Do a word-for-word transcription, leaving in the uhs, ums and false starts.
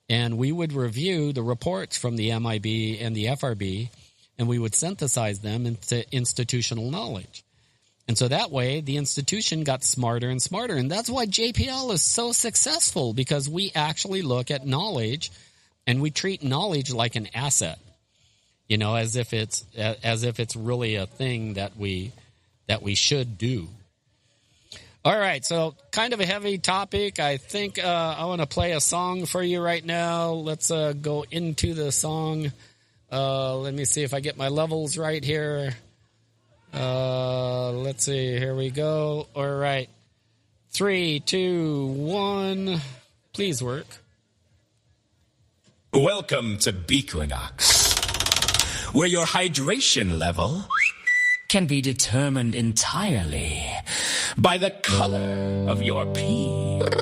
And we would review the reports from the M I B and the F R B, and we would synthesize them into institutional knowledge. And so that way, the institution got smarter and smarter. And that's why J P L is so successful, because we actually look at knowledge and we treat knowledge like an asset, you know, as if it's as if it's really a thing that we that we should do. All right, so kind of a heavy topic. I think uh, I want to play a song for you right now. Let's uh, go into the song. Uh, let me see if I get my levels right here. Uh, let's see. Here we go. All right. Three, two, one. Please work. Welcome to Beaquinox, where your hydration level can be determined entirely by the color of your pee.